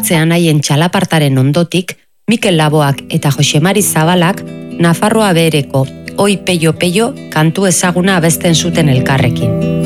bueltatzean haien txalapartaren ondotik, Mikel Laboak eta Josemari Zabalak Nafarroa Behereko Oi Peio Peio kantu ezaguna abesten zuten elkarrekin.